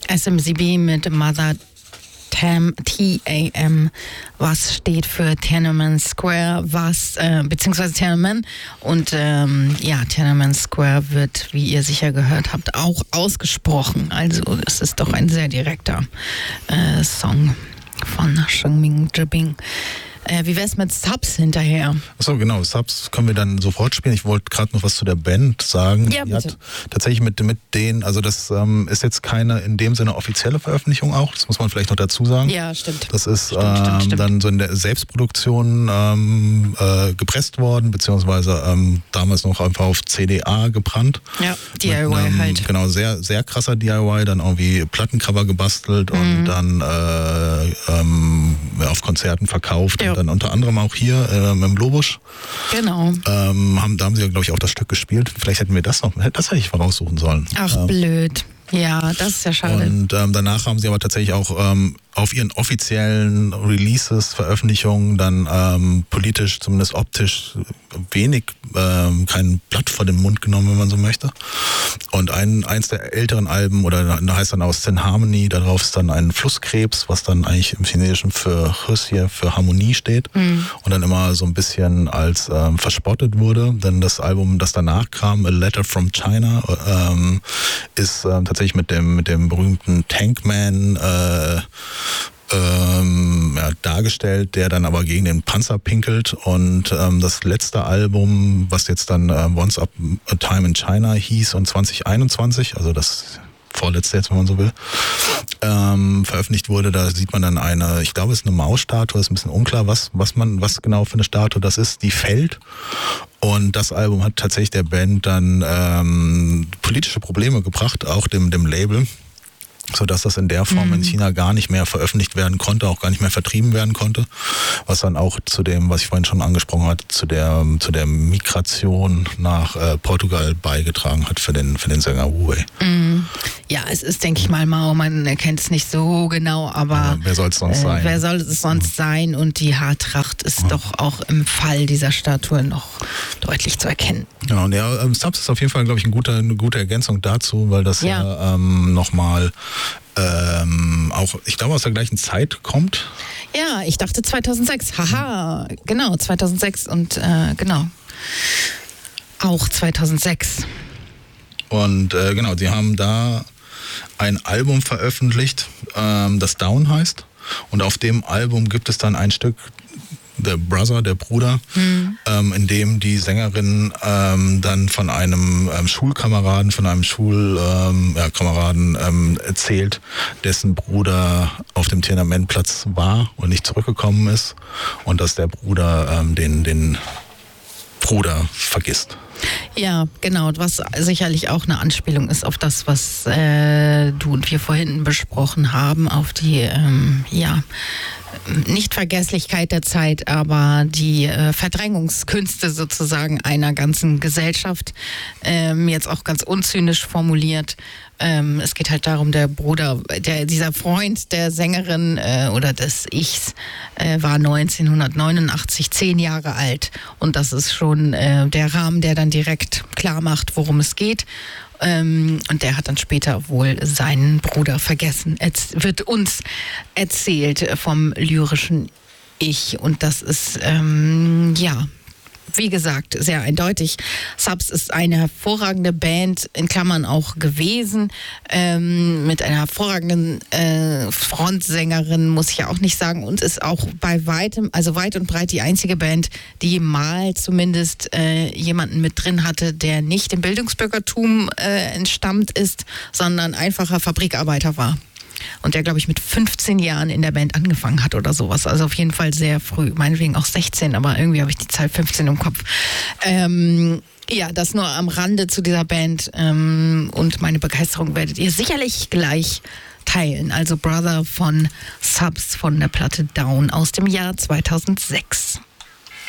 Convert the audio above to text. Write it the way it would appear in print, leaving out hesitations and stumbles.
SMCB mit Mother TAM, was steht für Tiananmen Square, beziehungsweise Tiananmen. Und Tiananmen Square wird, wie ihr sicher gehört habt, auch ausgesprochen. Also es ist doch ein sehr direkter Song von Shengming Zhibing. Wie wär's mit Subs hinterher? Achso, genau. Subs können wir dann sofort spielen. Ich wollte gerade noch was zu der Band sagen. Ja, bitte. Die hat tatsächlich mit denen, also das ist jetzt keine in dem Sinne offizielle Veröffentlichung auch. Das muss man vielleicht noch dazu sagen. Ja, stimmt. Das ist Stimmt. dann so in der Selbstproduktion gepresst worden, beziehungsweise damals noch einfach auf CDA gebrannt. Ja, DIY halt. Genau, sehr, sehr krasser DIY. Dann irgendwie Plattencover gebastelt und dann auf Konzerten verkauft. Ja. Dann unter anderem auch hier im Lobusch. Genau. Da haben sie ja, glaube ich, auch das Stück gespielt. Vielleicht hätten wir das hätte ich voraussuchen sollen. Ach, blöd. Ja, das ist ja schade. Und danach haben sie aber tatsächlich auch auf ihren offiziellen Releases, Veröffentlichungen dann politisch, zumindest optisch, wenig kein Blatt vor den Mund genommen, wenn man so möchte. Und eins der älteren Alben, oder da heißt dann auch Sin Harmony, darauf ist dann ein Flusskrebs, was dann eigentlich im Chinesischen für Harmonie steht und dann immer so ein bisschen als verspottet wurde. Denn das Album, das danach kam, A Letter from China, ist tatsächlich mit dem berühmten Tankman dargestellt, der dann aber gegen den Panzer pinkelt. Und das letzte Album, was jetzt dann Once Upon a Time in China hieß und 2021, also das vorletzte jetzt, wenn man so will, veröffentlicht wurde, da sieht man dann ich glaube, es ist eine Mausstatue, ist ein bisschen unklar, was genau für eine Statue das ist, die fällt. Und das Album hat tatsächlich der Band dann politische Probleme gebracht, auch dem Label, sodass das in der Form in China gar nicht mehr veröffentlicht werden konnte, auch gar nicht mehr vertrieben werden konnte, was dann auch zu dem, was ich vorhin schon angesprochen hatte, zu der Migration nach Portugal beigetragen hat für den Sänger Wu Wei. Ja, es ist, denke ich mal, Mao, man erkennt es nicht so genau, aber wer soll es sonst sein? Wer soll es sonst sein? Und die Haartracht ist doch auch im Fall dieser Statue noch deutlich zu erkennen. Ja, und Subs ist auf jeden Fall, glaube ich, eine gute Ergänzung dazu, weil das nochmal auch, ich glaube, aus der gleichen Zeit kommt. Ja, ich dachte 2006. Haha, genau, 2006 und genau. Auch 2006. Und genau, sie haben da ein Album veröffentlicht, das Down heißt. Und auf dem Album gibt es dann ein Stück, der Bruder, in dem die Sängerin dann von einem Schulkameraden, Kameraden erzählt, dessen Bruder auf dem Tiananmenplatz war und nicht zurückgekommen ist und dass der Bruder den Bruder vergisst. Ja, genau, was sicherlich auch eine Anspielung ist auf das, was du und wir vorhin besprochen haben, auf die, Nichtvergesslichkeit der Zeit, aber die Verdrängungskünste sozusagen einer ganzen Gesellschaft, jetzt auch ganz unzynisch formuliert. Es geht halt darum, der Bruder, dieser Freund der Sängerin oder des Ichs war 1989 10 Jahre alt und das ist schon der Rahmen, der dann direkt klar macht, worum es geht. Und der hat dann später wohl seinen Bruder vergessen. Es wird uns erzählt vom lyrischen Ich und das ist, wie gesagt, sehr eindeutig. Subs ist eine hervorragende Band, in Klammern auch gewesen, mit einer hervorragenden Frontsängerin, muss ich ja auch nicht sagen, und ist auch bei weitem, also weit und breit die einzige Band, die mal zumindest jemanden mit drin hatte, der nicht dem Bildungsbürgertum entstammt ist, sondern einfacher Fabrikarbeiter war. Und der, glaube ich, mit 15 Jahren in der Band angefangen hat oder sowas. Also auf jeden Fall sehr früh. Meinetwegen auch 16, aber irgendwie habe ich die Zahl 15 im Kopf. Ja, das nur am Rande zu dieser Band. Und meine Begeisterung werdet ihr sicherlich gleich teilen. Also Brother von Subs von der Platte Down aus dem Jahr 2006.